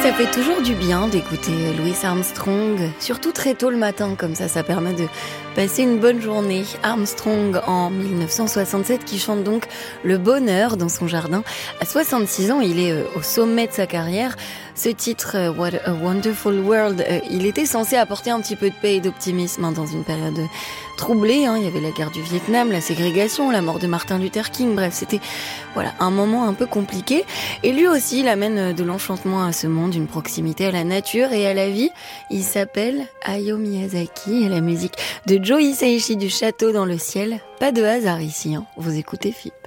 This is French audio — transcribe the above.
Ça fait toujours du bien d'écouter Louis Armstrong, surtout très tôt le matin, comme ça permet de passer une bonne journée. Armstrong en 1967 qui chante donc le bonheur dans son jardin. À 66 ans, il est au sommet de sa carrière. Ce titre, What a Wonderful World, il était censé apporter un petit peu de paix et d'optimisme dans une période troublée. Il y avait la guerre du Vietnam, la ségrégation, la mort de Martin Luther King. Bref, c'était un moment un peu compliqué. Et lui aussi, il amène de l'enchantement à ce monde, une proximité à la nature et à la vie. Il s'appelle Hayao Miyazaki et la musique de Joe Hisaishi du Château dans le ciel. Pas de hasard ici, vous écoutez Fi.